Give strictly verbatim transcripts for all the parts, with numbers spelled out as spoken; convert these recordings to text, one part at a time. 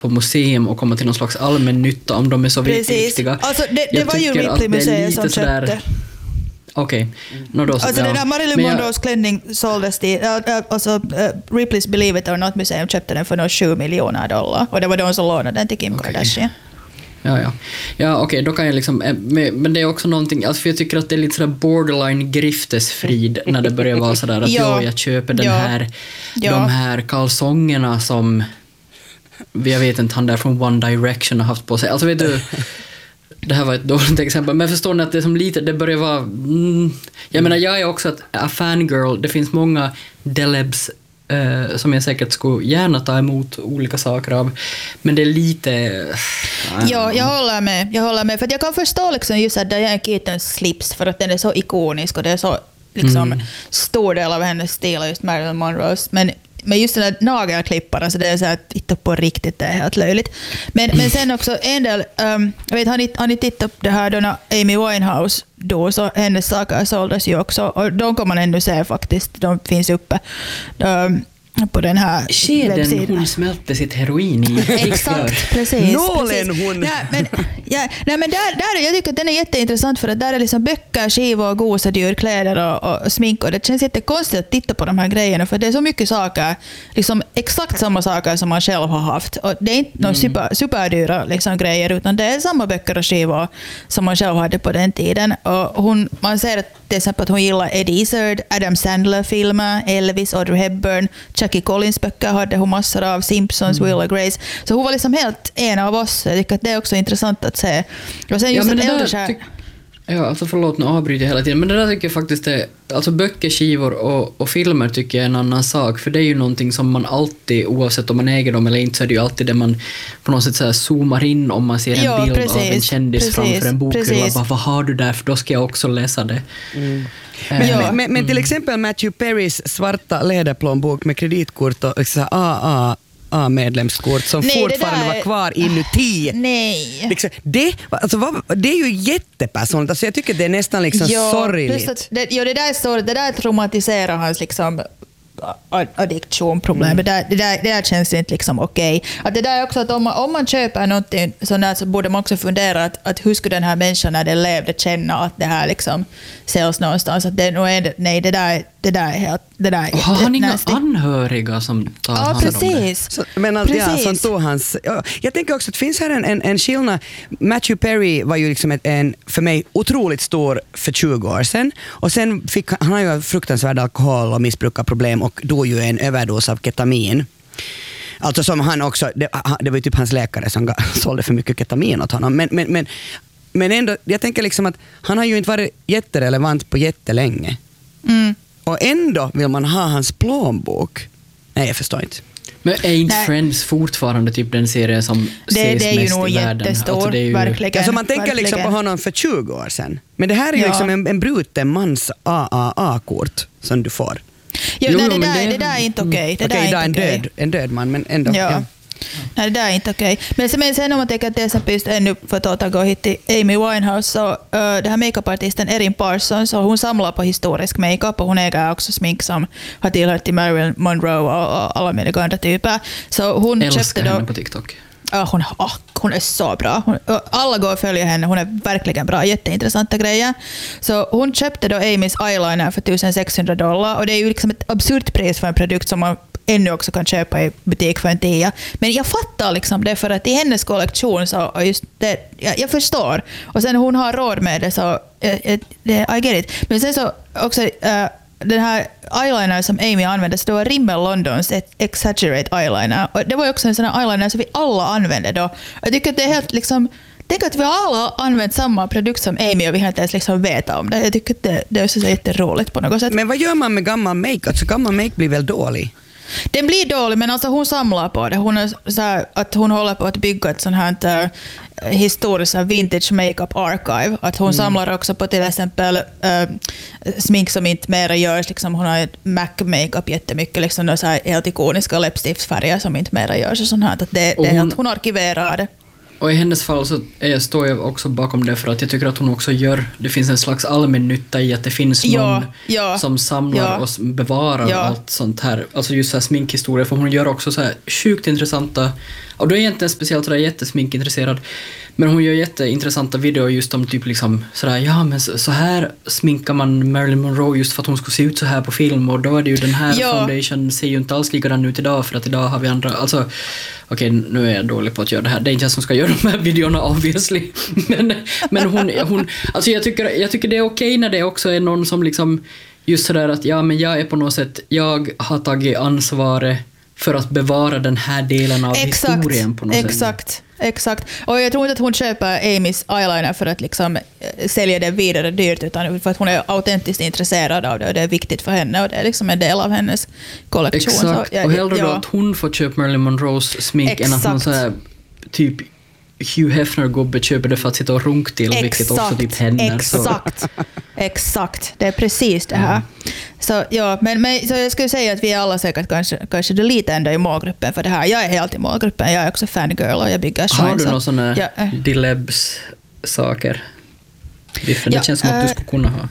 på museum och komma till någon slags allmän nytta om de är så Precis. viktiga. Alltså det, det var ju Ripley-museet som sådär, köpte. Okej. Okay. No, då, alltså ja. den där Marilyn Men Monroes jag... klänning såldes till, alltså uh, Ripley's Believe It or Not museum köpte den för några sju miljoner dollar och det var de som lånade den till Kim okay. Kardashian. Ja, ja. Ja, okej, okay, då kan jag liksom... Men det är också någonting... Alltså för jag tycker att det är lite sådär borderline griftesfrid när det börjar vara sådär att ja, jag köper den ja, här... Ja. De här kalsongerna som... Jag vet inte, han där från One Direction har haft på sig. Alltså vet du... Det här var ett dåligt exempel. Men förstår ni att det som lite... Det börjar vara... Mm, jag menar, jag är också ett a fangirl. Det finns många delebs Uh, som jag säkert skulle gärna ta emot olika saker av. Men det är lite... Uh, ja, jag håller med. Jag håller med. För att jag kan förstå liksom just att Diane Keatons slips, för att den är så ikonisk och det är så liksom, mm. stor del av hennes stil, just Marilyn Monroes. Men, men just den där nagelklipparna, så det är så att titta på riktigt, det är helt löjligt. Men, men sen också en del... Um, jag vet, har ni, har ni tittat på det här då när Amy Winehouse då, så hennes saker såldes ju också. Och de kan man ännu se faktiskt. De finns uppe um, på den här Skeden webbsidan. Hon smälte sitt heroin i. Exakt, precis. Nålen precis. hon. Ja, men, ja, nej, men där, där, jag tycker att den är jätteintressant för att där är liksom böcker, skivor, gosedjur, kläder och, och smink. Och det känns jättekonstigt att titta på de här grejerna för det är så mycket saker, liksom exakt samma saker som man själv har haft. Och det är inte några mm. super, superdyra liksom, grejer utan det är samma böcker och skivor som man själv hade på den tiden. Och hon, man ser att till exempel att hon gillar Eddie Izzard, Adam Sandler-filmer, Elvis, Audrey Hepburn, Jackie Collins böcker hade hon massor av, Simpsons, mm. Will och Grace. Så hon var liksom helt en av oss. Jag tycker att det är också intressant att se. Och sen just ja, men att det äldre där, tyck, ja, alltså förlåt, nu avbryter jag hela tiden. Men det där tycker jag faktiskt är... Alltså böcker, skivor och, och filmer tycker jag är en annan sak. För det är ju någonting som man alltid, oavsett om man äger dem eller inte, så är det ju alltid det man på något sätt så här zoomar in om man ser en ja, bild precis, av en kändis precis, framför en bokhylla. Bara, vad har du där? För då ska jag också läsa det. Mm. Men, ja. men, men till exempel Matthew Perrys svarta läderplånbok med kreditkort och så A A A-medlemskort som nej, fortfarande där... var kvar inuti. Nej. Liksom, det, alltså, vad, det är ju jättepersonligt. Alltså, jag tycker det är nästan liksom ja, sorgligt. Det, ja, det där står, det där traumatiserar hans liksom addiktionproblem. Mm. Det, där, det, där, det där känns inte liksom okej. Okay. Att det där är också att om man, om man köper någonting sånt där så borde man också fundera att, att hur skulle den här människan när den levde känna att det här liksom säljs någonstans. Att det, är, nej, det där, det där är helt... Det där är har han inga anhöriga som tar ja, hand precis. om det? Så, men alltså, ja, som tog hans... Ja, jag tänker också att det finns här en, en, en skillnad. Matthew Perry var ju liksom ett, en, för mig otroligt stor för tjugo år sedan. Och sen fick han har ju fruktansvärd alkohol- och missbrukarproblem och då ju en överdos av ketamin. Alltså som han också... Det, det var ju typ hans läkare som sålde för mycket ketamin åt honom. Men, men, men, men ändå, jag tänker liksom att han har ju inte varit jätterelevant på jättelänge. Mm. Och ändå vill man ha hans plånbok. Nej, jag förstår inte. Men är inte Nej. Friends fortfarande typ den serie som det, ses det är ju mest nog i världen? jättestor, alltså, det är ju... verkligen. Alltså man tänker verkligen. liksom på honom för tjugo år sedan. Men det här är ju ja. liksom en, en bruten mans A A A-kort som du får. Jo, jo, nej, det, där, det... det där är inte okej. Okay. Okej, okay, är en, okay. död, en död man, men ändå. Ja. Ja. Nej, det där är inte okej. Okay. Men, men sen om man tänker att det exempel just ännu för att återgå hit till Amy Winehouse så uh, det här makeupartisten Erin Parsons så hon samlar på historisk makeup och hon äger också smink som har tillhört till Marilyn Monroe och, och alla möjliga andra typer. Så hon älskar köpte då, henne på TikTok. Ja, hon, oh, hon är så bra. Hon, alla går och följer henne. Hon är verkligen bra. Jätteintressanta grejer. Så hon köpte då Amys eyeliner för sextonhundra dollar och det är ju liksom ett absurt pris för en produkt som man ännu också kan köpa i butik för en tia. Men jag fattar liksom det för att i hennes kollektion så just det, jag, jag förstår. Och sen hon har råd med det så uh, det, I get it. Men sen så också uh, den här eyeliner som Amy använde så det var Rimmel Londons Exaggerate eyeliner. Och det var också en sån här eyeliner som vi alla använde då. Jag tycker att det är helt liksom tänk att vi alla har använt samma produkt som Amy och vi har inte ens liksom veta om det. Jag tycker att det, det är så jätteroligt på något sätt. Men vad gör man med gammal make? Alltså gammal make blir väl dålig? Den blir dålig, men alltså hon samlar på det. Hon är så här, att hon håller på att bygga ett sånt här uh, historiskt vintage makeup archive. Att hon mm. samlar också på till exempel uh, smink som inte mera görs. Liksom, hon har ett MAC makeup jättemycket. Liksom, så här helt ikoniska läppstiftsfärger som inte mera görs. Och sånt här. Att det, det är helt, hon arkiverar det. Och i hennes fall så jag står jag också bakom det för att jag tycker att hon också gör, det finns en slags allmän nytta i att det finns någon ja, ja, som samlar ja, och bevarar ja. allt sånt här, alltså just så här sminkhistoria, för hon gör också så här sjukt intressanta Och då är jag inte speciellt sådär jättesminkintresserad, men hon gör jätteintressanta videor just om typ liksom sådär, ja men så, så här sminkar man Marilyn Monroe just för att hon skulle se ut så här på film, och då är det ju den här ja. foundation ser ju inte alls likadan ut idag för att idag har vi andra, alltså okej, nu är jag dålig på att göra det här, det är inte jag som ska göra de här videorna obviously, men, men hon, hon alltså jag tycker, jag tycker det är okej när det också är någon som liksom just sådär att ja men jag är på något sätt, jag har tagit ansvaret för att bevara den här delen av exakt, historien på något exakt, sätt. Exakt, exakt. Och jag tror inte att hon köper Amys eyeliner för att liksom sälja det vidare dyrt, utan för att hon är autentiskt intresserad av det och det är viktigt för henne och det är liksom en del av hennes kollektion. Exakt, så jag, och hellre ja. då att hon får köpa Marilyn Monroes smink exakt. Än att någon så här, typ Hugh Hefner-gubbe köper det för att sitta och runk till, exakt, vilket också typ händer. Exakt, så. exakt. Det är precis det här. Mm. Så, ja, men, men, så jag skulle säga att vi är alla säkert kanske, kanske det lite ändå i målgruppen för det här. Jag är helt i målgruppen, jag är också fangirl och jag bygger shine. Har du några sådana ja, äh. Dilebs-saker? Det ja, känns som att äh, du skulle kunna ha.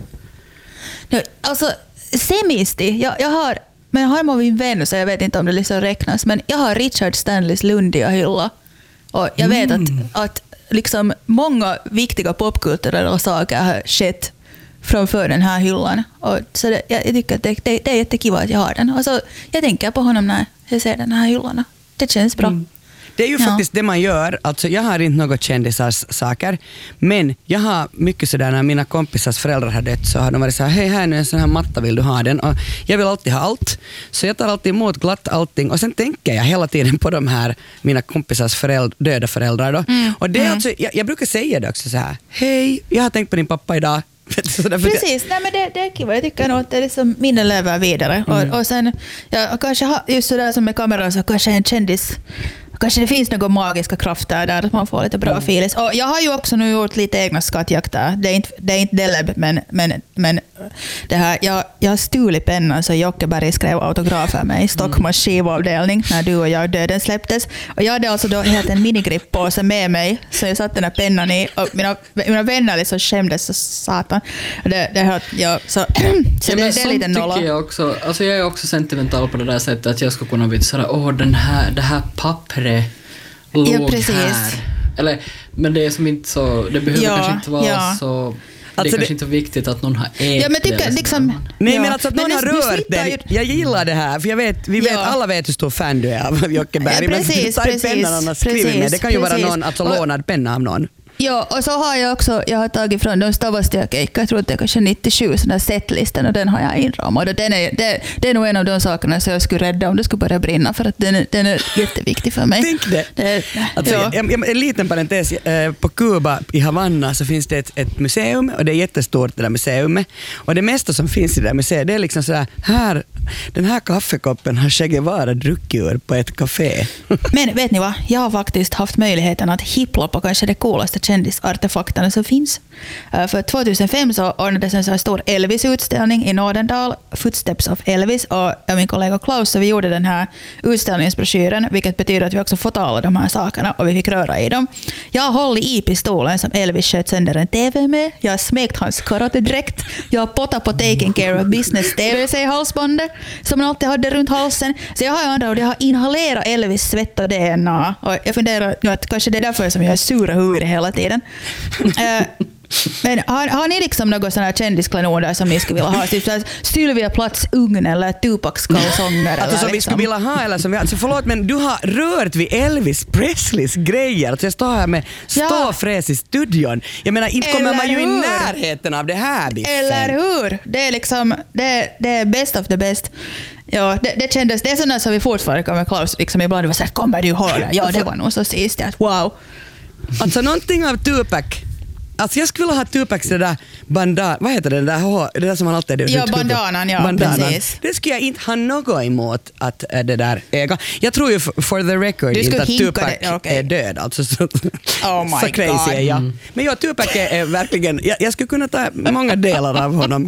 No, alltså, semisti. Jag, jag har, men jag har med min vän, så jag vet inte om det liksom räknas, men jag har Richard Stanleys Lundia-hylla. Och jag vet mm. att, att liksom många viktiga popkulturella saker har skett framför den här hyllan. Och så det, jag tycker att det, det, det är jättekiva att jag har den. Och så, jag tänker på honom när jag ser den här hyllan. Det känns bra. Mm. Det är ju faktiskt ja. det man gör. Alltså, jag har inte något kändisars saker, men jag har mycket sådär när mina kompisars föräldrar har dött så har de varit så här, hej här nu är en sån här matta, vill du ha den? Och jag vill alltid ha allt, så jag tar alltid emot glatt allting och sen tänker jag hela tiden på de här mina kompisars föräldrar, döda föräldrar då. Mm. Och det är mm. alltså, jag, jag brukar säga det också så här, hej, jag har tänkt på din pappa idag. Precis, nej, men det, det är kul. Jag tycker nog att det är liksom minnen lever vidare. Mm. Och, och sen, ja, kanske ha, just sådär som med kameran så kanske en kändis, kanske det finns några magiska krafter där att man får lite bra mm. feelings. Och jag har ju också nu gjort lite egna skattjakter. Det är inte, det är inte Deleb, men, men, men det här, jag, jag har stulit pennan så Jocke Berg skrev autografer med i Stockholms skivavdelning när du och jag Döden släpptes. Och jag hade alltså då helt en minigrippåse med mig så jag satte den här pennan i och mina, mina vänner liksom skämdes så satan. Det, det, ja, så så ja, det, det är lite nolla. Jag, också, alltså jag är också sentimental på det där sättet att jag ska kunna bli sådär, åh den här, det här pappret låg ja, här. Eller, men det är som inte så, det behöver ja, kanske inte vara ja. så, det är alltså kanske det, inte viktigt att någon har ätit ja, men tycker, det. Liksom, nej ja. men alltså att någon men har rört den. Ju... Jag gillar det här, för jag vet, vi vet, ja. alla vet hur stor fan du är av Jocke Berg. Ja, precis, men ta pennan och skriver med. Det kan ju precis. vara någon, alltså lånad penna av någon. Ja, och så har jag också, jag har tagit från de Stavastjärkeikka, jag tror att det är kanske nittiosju, sån där setlistan, och den har jag inramat. Och den är, det, det är nog en av de sakerna som jag skulle rädda om det skulle börja brinna, för att den, den är jätteviktig för mig. Tänk det. det alltså, ja. jag, en liten parentes, på Kuba i Havanna så finns det ett, ett museum, och det är jättestort det där museet. Och det mesta som finns i det där museet, det är liksom sådär, här, den här kaffekoppen har Che Guevara druckit ur på ett café. Men vet ni vad, jag har faktiskt haft möjligheten att hippla på kanske det coolaste kändisartefakterna som finns. För tjugohundrafem så ordnades en så stor Elvis-utställning i Nordendal, Footsteps of Elvis, och min kollega Klaus, så vi gjorde den här utställningsbroschyren, vilket betyder att vi också fått alla de här sakerna och vi fick röra i dem. Jag har hållit i pistolen som Elvis sköt sönder en T V med, jag har smekt hans karatedräkt, jag har pottat på Taking Care of Business T V C-halsbandet som han alltid hade runt halsen. Så jag har ju andra och jag har inhalerat Elvis svett och D N A, och jag funderar nu att kanske det är därför som jag är sura huvud hela tiden. Uh, men har, har ni liksom något sådana här kändisklanoner som ni skulle vilja ha? Typ Sylvia Platts ugn eller Tupacs kalsonger? Alltså som liksom. Vi skulle vilja ha, eller som vi, alltså förlåt, men du har rört vid Elvis Presleys grejer. Alltså jag står här med ståfräs ja. i studion. Jag menar, inte kommer man ju hur? i närheten av det här biffen. Eller hur? Det är liksom, det, det är best of the best. Ja, det, det kändes, det är sådana som vi fortfarande kommer Klaus liksom ibland var så här, kommer du höra? Ja, det var nog så sist att wow. Alltså någonting av Tupac. Alltså jag skulle vilja ha Tupacs det där bandana, vad heter det, det där, det där som man alltid är ja, bandanan, ja, bandanan. Precis. Det skulle jag inte ha något emot att det där äga. Jag tror ju for the record inte att Tupac okay. är död, alltså så, oh my så crazy God. är jag. Mm. Men ja, Tupac är, är verkligen, jag, jag skulle kunna ta många delar av honom.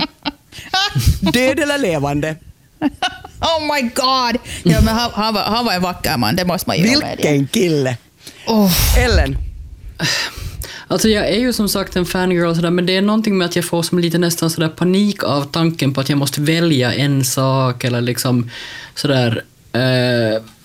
Död eller levande. Oh my God! Ja, men han, han, var, han var en vacker man, det måste man ju Vilken med. Vilken kille! Oh. Ellen? Alltså jag är ju som sagt en fangirl och sådär, men det är någonting med att jag får som lite nästan sådär panik av tanken på att jag måste välja en sak eller liksom sådär, eh,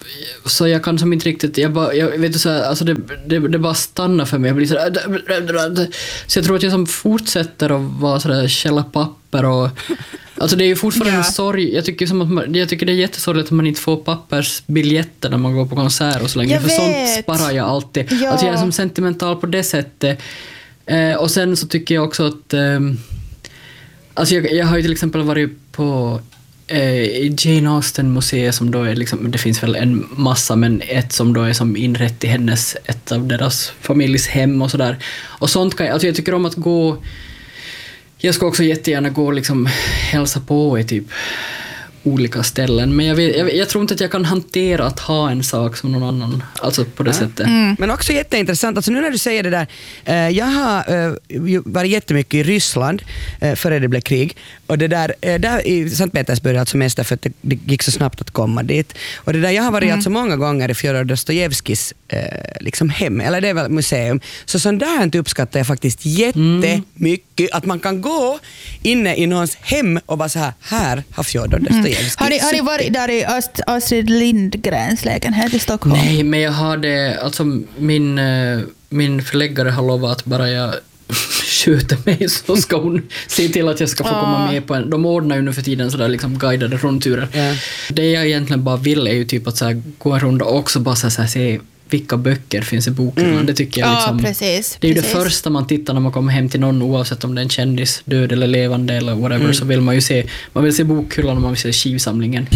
så jag kan som inte riktigt, jag bara, jag vet du så här, alltså det, det, det bara stannar för mig. Jag blir så här, så jag tror att jag som fortsätter att vara så där, källa papper och alltså det är ju fortfarande ja. en sorg. Jag tycker som att man, jag tycker det är jättesorgligt att man inte får pappersbiljetter när man går på konsert och så länge. Jag för vet. sånt sparar jag alltid. Ja. Alltså jag är som sentimental på det sättet. Eh, och sen så tycker jag också att eh, alltså jag, jag har ju till exempel varit på eh, Jane Austen museet som då är liksom, det finns väl en massa men ett som då är som inrätt i hennes, ett av deras familjs hem och sådär. Och sånt kan jag, alltså jag tycker om att gå. Jag ska också jättegärna gå och liksom hälsa på i typ olika ställen. Men jag, vet, jag, jag tror inte att jag kan hantera att ha en sak som någon annan. Alltså på det ja. sättet. Mm. Men också jätteintressant. Alltså nu när du säger det där. Eh, jag har eh, varit jättemycket i Ryssland eh, före det blev krig. Och det där, eh, där i Sankt Petersburg alltså mest därför att det, det gick så snabbt att komma dit. Och det där, jag har varit mm. alltså många gånger i Fjodor Dostojevskis eh, liksom hem. Eller det är väl museum. Så sånt där uppskattar jag faktiskt jättemycket. Mm. Att man kan gå inne i någons hem och bara så här, här har Fjodor Dostojevskis. Mm. Har ni, har ni varit där i Ast, Astrid Lindgrens lägenhet i Stockholm? Nej, men jag har det, alltså min, min förläggare har lovat att bara jag skjuter mig så ska hon se till att jag ska få ah. komma med på en. De ordnar ju nu för tiden sådär liksom guidade rundturer. Yeah. Det jag egentligen bara vill är ju typ att så här, gå en runda och också bara så här, se vilka böcker finns i boken. Mm. Det tycker jag liksom, ja, precis, det är ju precis. det första man tittar när man kommer hem till någon, oavsett om det är en kändis, död eller levande eller whatever, mm. så vill man ju se, man vill se bokhyllan och man vill se skivsamlingen.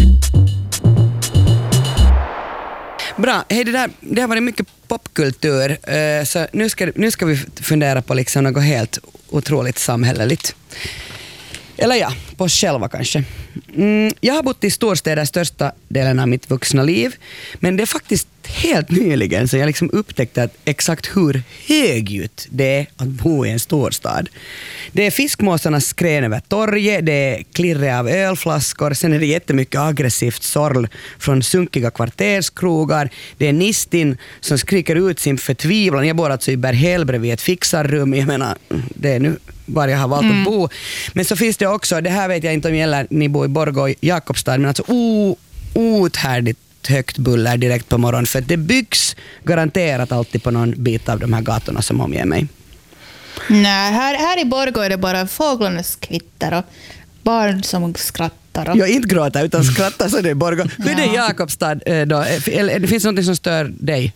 Bra, hej, det, där, det har varit mycket popkultur, uh, så nu ska, nu ska vi fundera på liksom något helt otroligt samhälleligt. Eller ja, på oss själva kanske. Mm, jag har bott i storstäder största delen av mitt vuxna liv, men det är faktiskt helt nyligen så jag liksom upptäckte att exakt hur högljutt det är att bo i en storstad. Det är fiskmåsarnas skrän över torget, det är klirre av ölflaskor, sen är det jättemycket aggressivt sorl från sunkiga kvarterskrogar, det är Nistin som skriker ut sin förtvivlan. Jag bor alltså i Berghäll bredvid ett fixarrum, jag menar, det är nu var jag har valt mm. att bo. Men så finns det också, det här vet jag inte om gäller ni bor i Borgå i Jakobstad, men alltså o, outhärdigt högt buller direkt på morgonen, för det byggs garanterat alltid på någon bit av de här gatorna som omger mig. Nej, här, här i Borgå är det bara fåglarnas kvitter och barn som skrattar. Och... Jag inte gråter utan skrattar, så det är Borgå. Hur är det i Jakobstad då? Eller, det finns något som stör dig?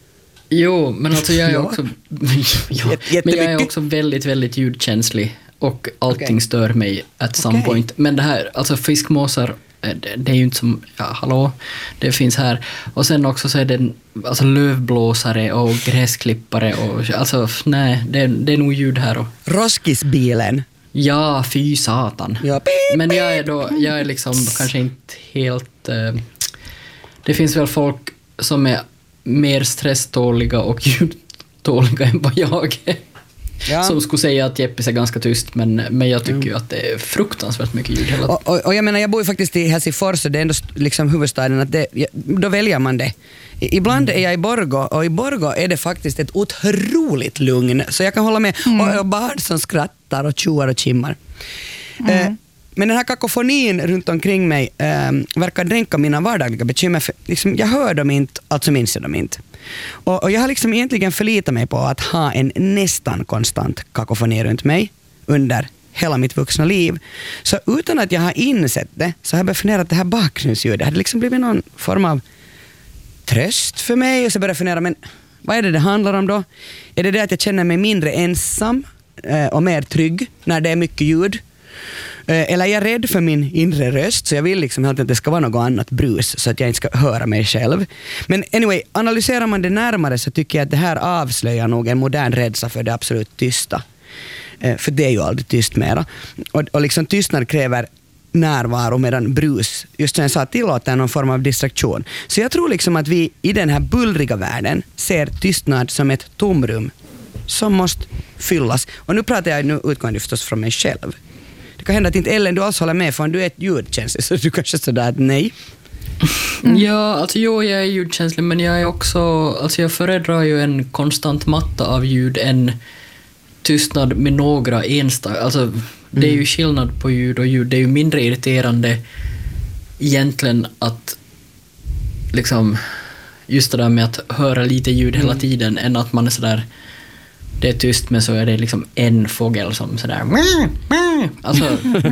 Jo, men alltså jag är också ja, men jag är också väldigt, väldigt ljudkänslig och allting okay. stör mig at some okay. point. Men det här, alltså fiskmåsar, det är ju inte som, ja, hallå, det finns här. Och sen också så är det alltså lövblåsare och gräsklippare och alltså nej, det är, det är nog ljud här. Och Roskisbilen. Ja, fy satan. Ja, beep, men jag är då, jag är liksom kanske inte helt, eh, det finns väl folk som är mer stresståliga och ljudtåliga än vad jag är. Ja. Som skulle säga att Jeppis är ganska tyst, men, men jag tycker mm. ju att det är fruktansvärt mycket ljud hela tiden. Och, och, och jag menar, jag bor ju faktiskt i Helsingfors och det är ändå liksom huvudstaden, att det, då väljer man det. Ibland mm. är jag i Borgå och i Borgå är det faktiskt ett otroligt lugn, så jag kan hålla med. Mm. Och, och barn som skrattar och tjoar och chimmar. Mm. Eh, Men den här kakofonin runt omkring mig eh, verkar dränka mina vardagliga bekymmer. För, liksom, jag hör dem inte, alltså minns jag dem inte. Och, och jag har liksom egentligen förlitat mig på att ha en nästan konstant kakofoni runt mig under hela mitt vuxna liv. Så utan att jag har insett det så har jag börjat fundera att det här bakgrundsljudet hade liksom blivit någon form av tröst för mig. Och så började jag fundera, men vad är det det handlar om då? Är det det att jag känner mig mindre ensam eh, och mer trygg när det är mycket ljud? Eller är jag rädd för min inre röst, så jag vill liksom att det ska vara något annat brus så att jag inte ska höra mig själv. Men anyway, analyserar man det närmare så tycker jag att det här avslöjar nog en modern rädsla för det absolut tysta. För det är ju aldrig tyst mera. Och, och liksom tystnad kräver närvaro, medan brus, just som jag sa, tillåter någon form av distraktion. Så jag tror liksom att vi i den här bullriga världen ser tystnad som ett tomrum som måste fyllas. Och nu pratar jag nu utgående förstås från mig själv. Det kan hända att inte Ellen, du alls håller med, för du är ett ljudkänslig, så du kanske sådär att nej. Mm. Ja, alltså jo, jag är ljudkänslig, men jag är också, alltså jag föredrar ju en konstant matta av ljud än tystnad med några enstaka, alltså mm. det är ju skillnad på ljud och ljud, det är ju mindre irriterande egentligen att liksom just det där med att höra lite ljud hela tiden än att man är sådär, det är tyst men så är det liksom en fågel som sådär alltså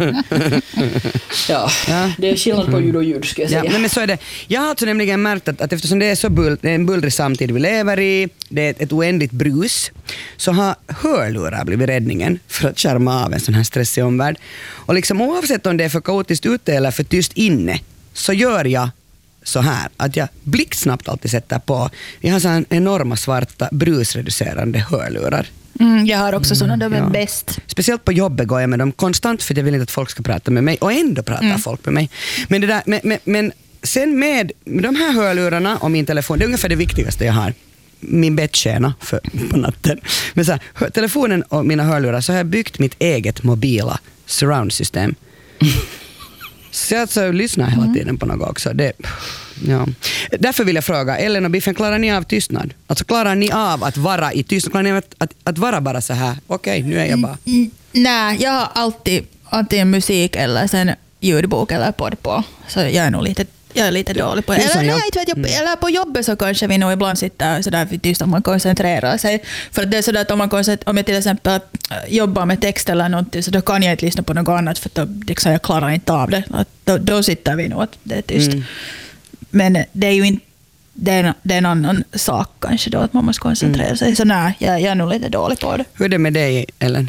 ja, ja, det är skillnad på ljud och ljud ska jag säga. Ja, men så är det. Jag har alltså nämligen märkt att, att eftersom det är så bull, det är en bullrig samtid vi lever i, det är ett, ett oändligt brus, så har hörlurar blivit räddningen för att skärma av en sån här stressig omvärld. Och liksom oavsett om det är för kaotiskt ute eller för tyst inne, så gör jag så här att jag blixtsnabbt alltid sätter på. Jag har så här enorma svarta brusreducerande hörlurar. Mm, jag har också sådana, de är ja. bäst. Speciellt på jobbet går jag med dem konstant för jag vill inte att folk ska prata med mig, och ändå pratar mm. folk med mig. Men, det där, men, men, men sen med de här hörlurarna och min telefon, det är ungefär det viktigaste jag har. Min bettjäna för på natten. Men så här, telefonen och mina hörlurar, så har jag byggt mitt eget mobila surround-system. Så jag alltså lyssnar hela tiden på något också. Det, ja. Därför vill jag fråga, Ellen och Biffen, klarar ni av tystnad? Alltså klarar ni av att vara i tystnad? Klarar ni av att, att, att vara bara så här? Okej, okay, nu är jag bara... Mm, nej, jag har alltid antingen musik eller sen ljudbok eller podd på. Så jag är nog lite, jag är lite dålig på det. Eller, nej, inte vet jag, eller på jobbet så kanske vi nog ibland sitter sådär för tyst om man koncentrerar sig. För det är sådär att om, man om jag till exempel jobbar med text eller någonting, så då kan jag inte lyssna på något annat för då liksom, jag klarar inte av det. Att då, då sitter vi nog att det är tyst. Mm. Men det är ju inte det är, det är en annan sak kanske då att man måste koncentrera mm. sig. Så nej, jag, jag är nog lite dålig på det. Hur är det med dig, Ellen?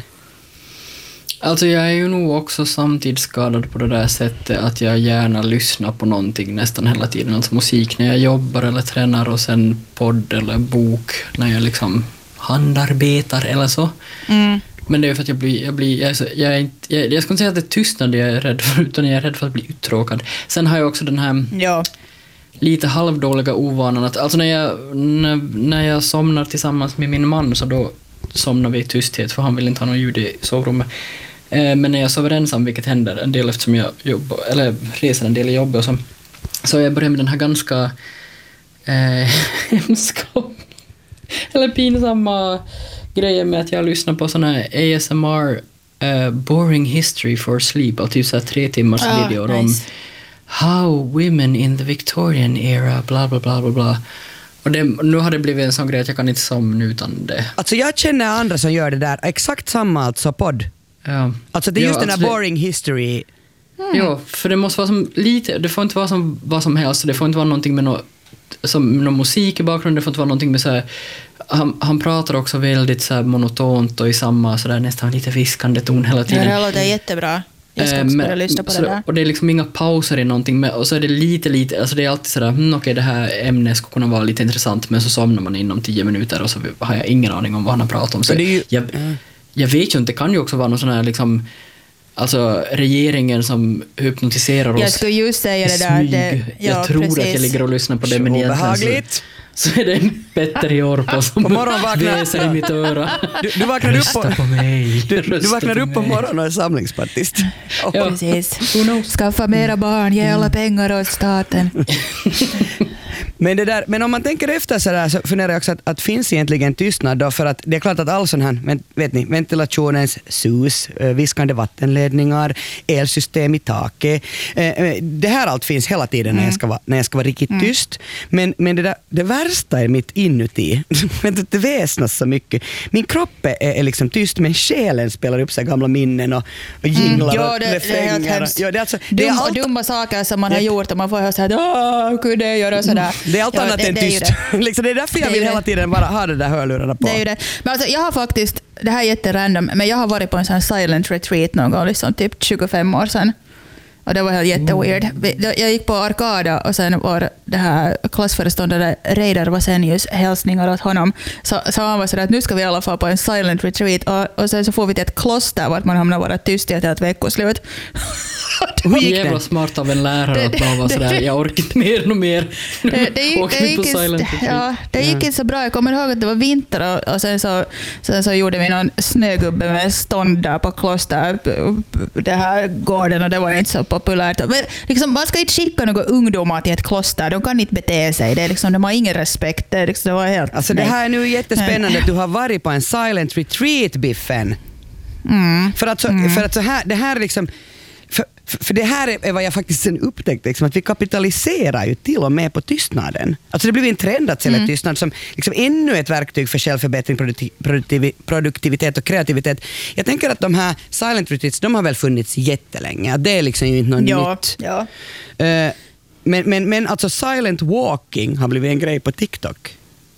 Alltså jag är ju nog också samtidsskadad på det där sättet att jag gärna lyssnar på någonting nästan hela tiden. Alltså musik när jag jobbar eller tränar, och sen podd eller bok när jag liksom handarbetar eller så. Mm. Men det är för att jag blir, jag blir, jag är så, jag är inte, jag, jag ska inte säga att det är tystnad jag är rädd för, utan jag är rädd för att bli uttråkad. Sen har jag också den här ja. lite halvdåliga ovanan att, alltså när jag, när, när jag somnar tillsammans med min man, så då somnar vi i tysthet för han vill inte ha någon ljud i sovrummet. Men när jag sover ensam, vilket händer en del eftersom jag jobbar, eller reser en del i jobbet och så, så jag börjar med den här ganska eh, hemska eller pinsamma grejen med att jag lyssnar på såna här A S M R uh, boring history for sleep, och typ så här tre timmars ah, videor nice. om how women in the Victorian era bla bla bla bla bla. Och det, nu har det blivit en sån grej att jag kan inte somna utan det. Alltså jag känner andra som gör det där, exakt samma alltså podd. Ja. Alltså det är just ja, den här alltså boring det, history. Mm. Ja, för det måste vara som lite, det får inte vara som vad som helst, det får inte vara någonting med något som någon musik i bakgrunden, det får inte vara någonting med så här, han, han pratar också väldigt så här monotont och i samma så där nästan lite viskande ton hela tiden. Ja, det låter jättebra. Jag ska också börja lyssna på så, det där. Och det är liksom inga pauser i någonting med, och så är det lite lite, alltså det är alltid sådär, hmm, okej okay, det här ämnet skulle kunna vara lite intressant, men så somnar man inom tio minuter och så har jag ingen aning om vad han har pratat om. Så ju, jag, jag vet ju inte, det kan ju också vara någon sån här liksom, alltså regeringen som hypnotiserar oss. Jag skulle just säga det där. Det, ja, jag tror precis. Att jag ligger och lyssnar på det, men egentligen så, så är det en Petter i Orpo som väser i mitt öra. Du, du vaknar upp på, på mig. Du, du vaknar upp på morgonen och är samlingspartist. Oh. Ja. Precis. Skaffa mera barn, ge alla pengar åt staten. Men, det där, men om man tänker efter så där, så funderar jag också att, att finns egentligen tystnad då, för att det är klart att all sån här, vet ni, ventilationens sus, viskande vattenledningar, elsystem i taket, det här allt finns hela tiden mm. när, jag ska vara, när jag ska vara riktigt mm. tyst. Men, men det, där, det värsta är mitt inuti. Det väsnas så mycket. Min kropp är, är liksom tyst, men själen spelar upp sig gamla minnen och, och jinglar mm. ja, det, och refränger. Det är helt ja, det är alltså, det Dum, är allt, dumma saker som man har gjort och man får höra så här, hur kunde jag göra sådär? Det är allt ja, annat det, än tyst. Det är, liksom, det är därför jag vill hela tiden bara ha det där hörlurarna på. Det är ju det. Men alltså, jag har faktiskt, det här är jätterandom, men jag har varit på en sån silent retreat någon gång, liksom, typ tjugofem år sedan. Och det var helt jätteweird. Jag gick på Arkada och sen var det här klassföreståndare Reidar Vasenius hälsningar åt honom. Så, så han var sådär att nu ska vi i alla fall på en silent retreat och, och sen så får vi till ett kloster vart man hamnar vara tyst i ett veckoslut. Hur jävla smart av en lärare att man var sådär, jag orkar inte mer och mer. Det, det, gick, det, gick, inte, ja, det gick inte så bra. Jag kommer ihåg att det var vinter och, och sen, så, sen så gjorde vi någon snögubbe med stånd där på kloster, det här gården, och det var inte så populärt. Men liksom, man ska inte skicka några ungdomar till ett kloster, de kan inte bete sig. Det är liksom, de har ingen respekt. Det, är liksom, det var helt... Alltså det här är nu jättespännande att du har varit på en silent retreat, Biffen. Mm. För att så, mm. för att så här, det här liksom... För, För, för det här är vad jag faktiskt sen upptäckte, liksom, att vi kapitaliserar ju till och med på tystnaden. Alltså det blir en trend att sälja mm. tystnad som liksom ännu ett verktyg för självförbättring, produktiv, produktivitet och kreativitet. Jag tänker att de här silent retreats, de har väl funnits jättelänge. Det är liksom ju inte något ja, nytt. Ja. Uh, men, men, men alltså silent walking har blivit en grej på TikTok.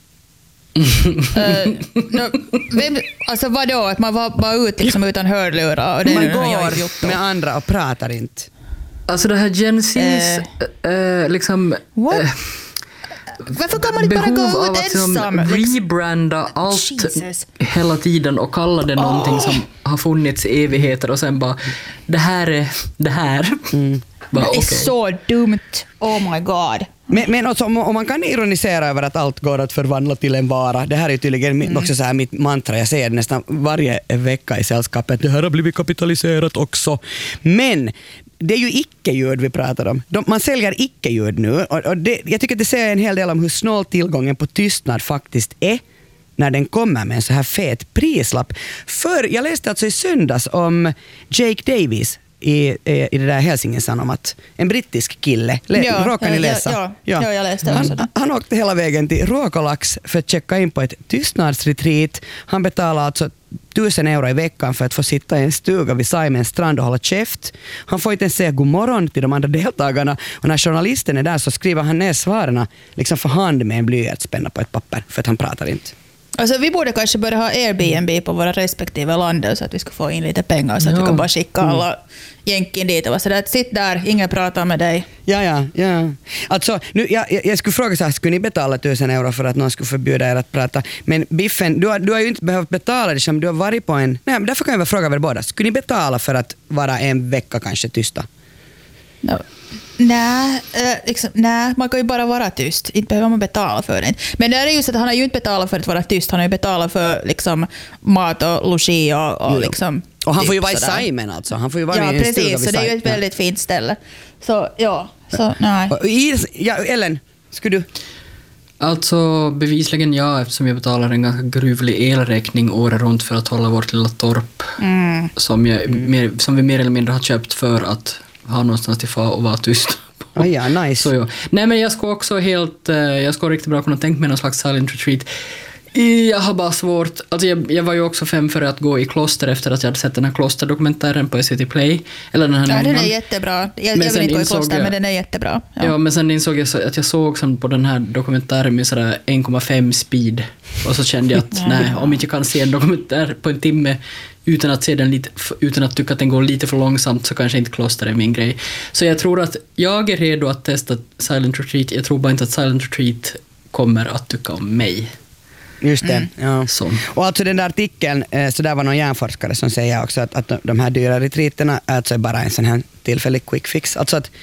uh, no, vem, alltså vadå? Att man var bara ut liksom utan hörlurar? Och det man är går med andra och pratar inte. Alltså det här Gen Z's uh, uh, liksom... What? Uh, Varför kan man inte bara gå ut ensam? Behov av att rebranda allt Jesus. Hela tiden och kalla det oh. någonting som har funnits i evigheter och sen bara, det här är det här. Mm. Bara, det är okay. så dumt. Oh my god. Men, men också, om man kan ironisera över att allt går att förvandla till en vara. Det här är tydligen mm. också så här mitt mantra. Jag säger det nästan varje vecka i sällskapet. Det här har blivit kapitaliserat också. Men det är ju icke-ljud vi pratar om. De, man säljer icke-ljud nu. Och, och det, jag tycker att det säger en hel del om hur snål tillgången på tystnad faktiskt är när den kommer med en så här fet prislapp. För jag läste alltså i söndags om Jake Davis i, i det där Helsingin-Sanomat. En brittisk kille. Le, ja, råkar ni läsa? Ja, ja, ja. ja jag läste också han, han åkte hela vägen till Ruokolax för att checka in på ett tystnadsretreat. Han betalade alltså tusen euro i veckan för att få sitta i en stuga vid Simons strand och hålla käft. Han får inte ens säga god morgon till de andra deltagarna. Och när journalisten är där så skriver han ner svaren liksom för hand med en blyertspenna på ett papper för att han pratar inte. Alltså, vi borde kanske börja ha Airbnb på våra respektive länder så att vi ska få in lite pengar så att ja. vi kan bara skicka alla mm. jänkin dit och vara sådär, sitt där, ingen pratar med dig. Ja, ja, ja. Alltså, nu, jag, jag skulle fråga så här, skulle ni betala tusen euro för att någon skulle förbjuda er att prata? Men Biffen, du har, du har ju inte behövt betala det som du har varit på en... Nej, men därför kan jag väl fråga er båda. Skulle ni betala för att vara en vecka kanske tysta? No. Nej, äh, liksom, nej, man kan ju bara vara tyst. Inte behöver man betala för det. Men det är just att han har ju inte betalat för att vara tyst. Han har ju betalat för liksom, mat och logi och, och liksom... Och han får ju vara i Simon alltså. Han får ju vara ja, i en precis. stuga Så det är ju ett väldigt ja. fint ställe. Så ja, så nej. Ja, Ellen, skulle du... Alltså bevisligen ja, eftersom jag betalar en ganska gruvlig elräkning året runt för att hålla vårt lilla torp. Mm. Som, jag, mm. mer, som vi mer eller mindre har köpt för att ha någonstans till få och vara tyst. Oh ja, nice. Så, ja. Nej, men jag ska också helt, jag ska riktigt bra kunna tänka mig någon slags silent retreat. Jag har bara svårt, alltså jag, jag var ju också fem för att gå i kloster efter att jag hade sett den här klosterdokumentären på S V T Play. Eller den här ja, den är jättebra. Jag, jag vill inte gå i kloster, jag, men den är jättebra. Ja. ja, men sen insåg jag så, att jag såg sen på den här dokumentären med sådär en komma fem speed. Och så kände jag att nej, om inte jag kan se en dokumentär på en timme utan att se den lite, utan att tycka att den går lite för långsamt så kanske inte kloster är min grej. Så jag tror att jag är redo att testa silent retreat. Jag tror bara inte att silent retreat kommer att tycka om mig. Just det, mm. ja. Så. Och alltså den där artikeln, så där var någon hjärnforskare som säger också att, att de här dyra retreaterna är alltså bara en sån här tillfällig quick fix. Alltså att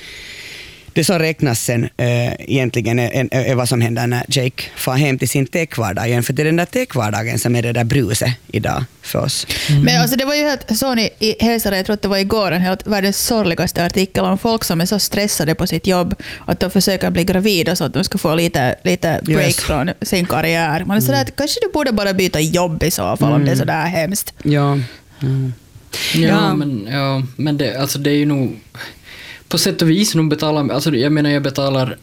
det som räknas sen äh, egentligen är, är, är vad som händer när Jake far hem till sin techvardag igen. För det är den där techvardagen som är det där bruset idag för oss. Mm. Men alltså det var ju helt, såg ni i Hälsare, jag tror att det var igår, en helt världens sorgligaste artikel om folk som är så stressade på sitt jobb att de försöker bli gravida så att de ska få lite, lite break yes. från sin karriär. Man är sådär att kanske du borde bara byta jobb i så fall mm. om det är sådär hemskt. Ja, mm. ja, ja. men, ja, men det, alltså det är ju nog... På sätt och vis nog betalar, alltså jag menar jag betalar,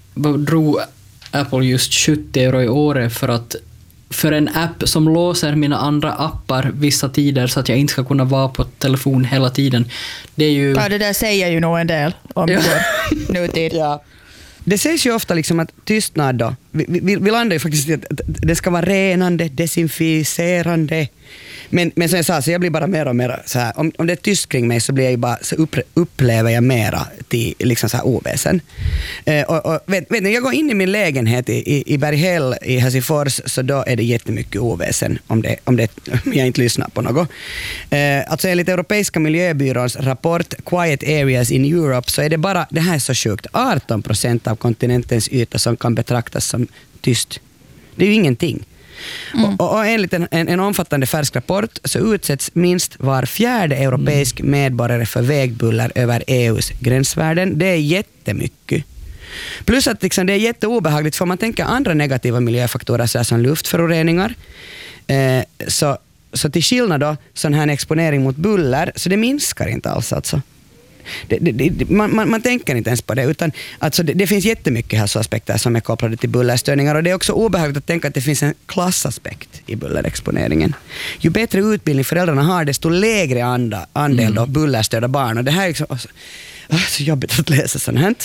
drog Apple just sjuttio euro i året för att för en app som låser mina andra appar vissa tider så att jag inte ska kunna vara på telefon hela tiden. Det är ju... Ja, det där säger ju nog en del om ja. nutid. Ja. Det sägs ju ofta liksom att tystnad då, vi, vi, vi landar ju faktiskt i att det ska vara renande, desinficerande. Men, men som jag sa, så jag blir bara mer och mer så här, om, om det är tyst kring mig så blir jag ju bara, så upp, upplever jag mera till liksom så här oväsen. Eh, och, och vet, vet ni, jag går in i min lägenhet i, i, i Berghäll i Helsingfors, så då är det jättemycket oväsen om, det, om, det, om jag inte lyssnar på något. Eh, alltså enligt Europeiska miljöbyråns rapport Quiet Areas in Europe så är det bara, det här är så sjukt, arton procent av kontinentens yta som kan betraktas som tyst. Det är ju ingenting. Mm. Och, och enligt en, en, en omfattande färsk rapport så utsätts minst var fjärde europeisk mm. medborgare för vägbuller över E U:s gränsvärden. Det är jättemycket. Plus att liksom, det är jätteobehagligt för man tänker andra negativa miljöfaktorer så som luftföroreningar. Eh, så, så till skillnad då, sån här exponering mot buller, så det minskar inte alls alltså. det, det, det, man, man, man tänker inte ens på det, utan alltså det, det finns jättemycket hälsoaspekter som är kopplade till bullerstörningar, och det är också obehagligt att tänka att det finns en klassaspekt i bullerexponeringen. Ju bättre utbildning föräldrarna har, desto lägre anda, andel mm. då bullerstörda barn, och det här är liksom, alltså, så jobbigt att läsa sånt här.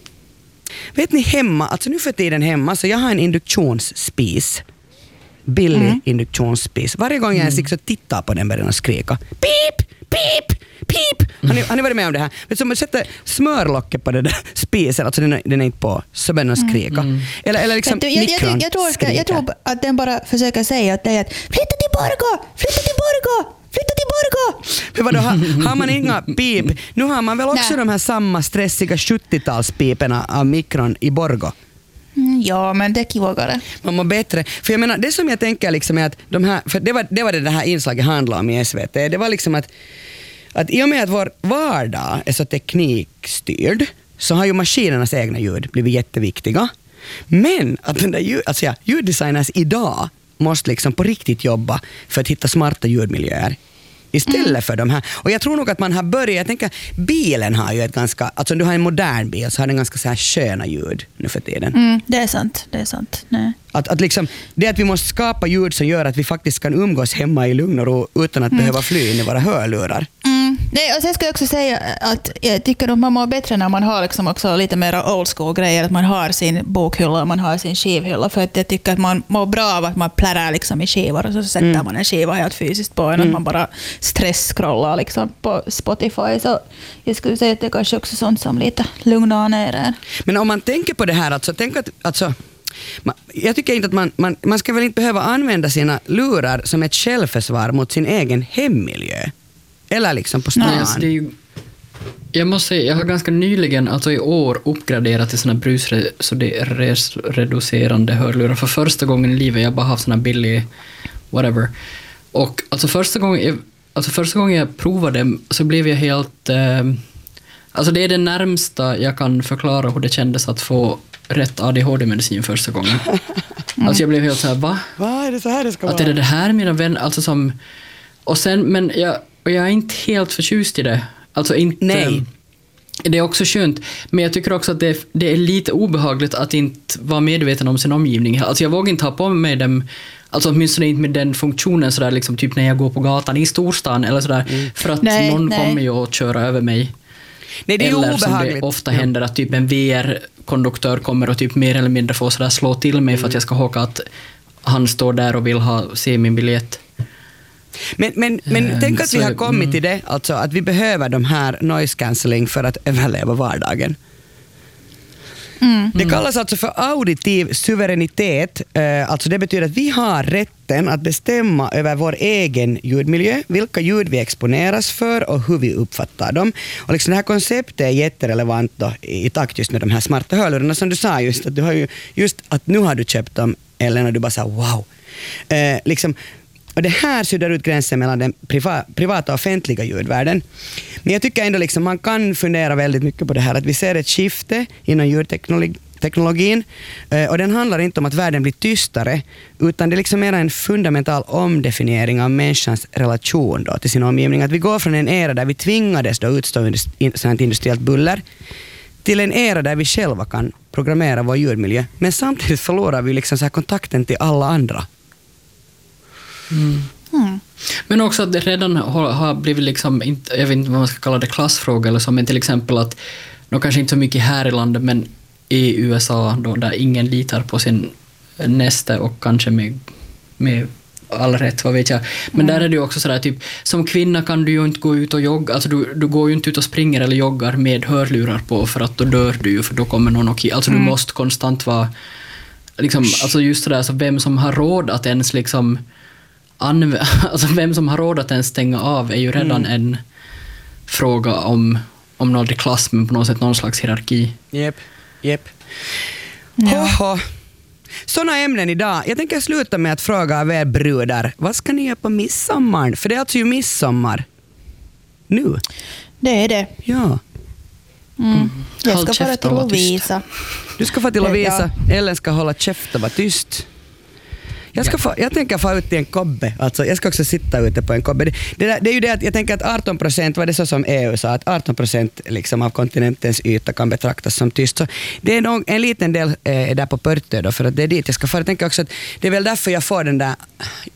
Vet ni hemma, alltså nu för tiden hemma, så jag har en induktionsspis. Billig mm. induktionsspis. Varje gång jag ens liksom tittar på den börjar den skrika. Pip, pip, pip. Har ni, har ni varit med om det här? Vet du, om man sätter smörlocket på den där spisen, alltså den är, den är inte på, så börjar den skrika. Mm. Eller, eller liksom du, jag, jag, jag, jag, tror, jag tror att den bara försöker säga att det är att flytta till Borgå, flytta till Borgå. Flytta till Borgå! Men vadå, har, har man inga pip? Nu har man väl också Nej. de här samma stressiga sjuttiotalspiperna av mikron i Borgå. Mm, ja, men det är kivågare. Man mår bättre. För jag menar, det som jag tänker liksom är att de här, för det var det, var det, det här inslaget handlade om i S V T. Det var liksom att, att i och med att vår vardag är så teknikstyrd, så har ju maskinernas egna ljud blivit jätteviktiga. Men att den där ljud, alltså ja, ljuddesigners idag måste liksom på riktigt jobba för att hitta smarta ljudmiljöer istället mm. för de här. Och jag tror nog att man har börjat, jag tänker, bilen har ju ett ganska, alltså om du har en modern bil så har den ganska så här sköna ljud nu för tiden. Mm, det är sant, det är sant. Nej. Att, att liksom, det att vi måste skapa ljud som gör att vi faktiskt kan umgås hemma i lugn och ro utan att mm. behöva fly in i våra hörlurar. Mm. Nej, och sen ska jag också säga att jag tycker att man mår bättre när man har liksom också lite mer old school grejer, att man har sin bokhylla och man har sin skivhylla, för att jag tycker att man mår bra av att man plärar liksom i skivor och så sätter mm. man en skiva helt fysiskt på en mm. att man bara stresscrollar liksom på Spotify, så jag skulle säga att det är kanske också sånt som lite lugnar ner er. Men om man tänker på det här, alltså, tänk att alltså, man, jag tycker inte att man, man, man ska väl inte behöva använda sina lurar som ett självförsvar mot sin egen hemmiljö. Eller liksom på stan. Nej, alltså det är ju, jag måste säga, jag har ganska nyligen, alltså i år, uppgraderat till såna brusreducerande hörlurar. För första gången i livet, jag bara haft såna billig whatever. Och alltså första gången jag, alltså första gången jag provade så blev jag helt eh, alltså det är det närmsta jag kan förklara hur det kändes att få rätt A D H D-medicin första gången. Mm. Alltså jag blev helt så här, va? Va, är det så här det ska vara? Att är det det här mina vänner, alltså som, och sen, men jag Och jag är inte helt förtjust i det. Alltså inte, Nej. Det är också skönt. Men jag tycker också att det, det är lite obehagligt att inte vara medveten om sin omgivning. Alltså jag vågar inte ha på mig dem, alltså åtminstone inte med den funktionen sådär, liksom, typ när jag går på gatan i storstan eller sådär. Mm. För att nej, någon nej. kommer ju att köra över mig. Nej, det är eller obehagligt. Som det ofta händer att typ en V R-konduktör kommer och typ mer eller mindre får sådär slå till mig mm. för att jag ska håka att han står där och vill ha, se min biljett. Men, men, men um, tänk att så, vi har kommit mm. till det, alltså att vi behöver de här noise cancelling för att överleva vardagen. Mm. Det kallas alltså för auditiv suveränitet. Alltså det betyder att vi har rätten att bestämma över vår egen ljudmiljö, vilka ljud vi exponeras för och hur vi uppfattar dem. Och liksom det här konceptet är jätterelevant då, i takt just med de här smarta hörlurarna som du sa just att du har ju just att nu har du köpt dem, eller när du bara sa wow. Eh, liksom Och det här suddar ut gränsen mellan den priva, privata och offentliga ljudvärlden. Men jag tycker ändå liksom man kan fundera väldigt mycket på det här. Att vi ser ett skifte inom ljudteknologin. Och den handlar inte om att världen blir tystare. Utan det är liksom mer en fundamental omdefiniering av människans relation då till sin omgivning. Att vi går från en era där vi tvingades då utstå sådant industriellt buller till en era där vi själva kan programmera vår ljudmiljö. Men samtidigt förlorar vi liksom så här kontakten till alla andra. Mm. Mm. Men också att det redan har, har blivit liksom, inte, jag vet inte vad man ska kalla det, klassfråga eller så, men till exempel att de kanske inte så mycket här i landet, men i U S A då, där ingen litar på sin nästa och kanske med, med all rätt, vad vet jag. Men mm. där är det ju också sådär typ, som kvinna kan du ju inte gå ut och jogga, alltså du, du går ju inte ut och springer eller joggar med hörlurar på, för att då dör du ju, för då kommer någon och alltså mm. du måste konstant vara liksom, alltså just det där, så vem som har råd att ens liksom Anv- alltså vem som har råd att ens stänga av är ju redan mm. en fråga om, om någon klass, men på något sätt någon slags hierarki. Jep, jep. Ja. Sådana ämnen idag. Jag tänker sluta med att fråga av er brudar, vad ska ni göra på midsommar? För det är alltså ju midsommar nu. Det är det. Ja. Mm. Jag ska fara till Lovisa. Du ska fara till Lovisa. Ja. Ellen ska hålla käft och vara tyst. Jag, ska få, jag tänker få ut i en kobbe. Alltså, jag ska också sitta ute på en kobbe. Det, det, där, det är ju det att jag tänker att arton procent, var det så som E U sa, att arton procent liksom av kontinentens yta kan betraktas som tyst. Så det är nog en liten del eh, där på Pörtö då, för att det är dit jag ska få. Jag tänker också att det är väl därför jag får den där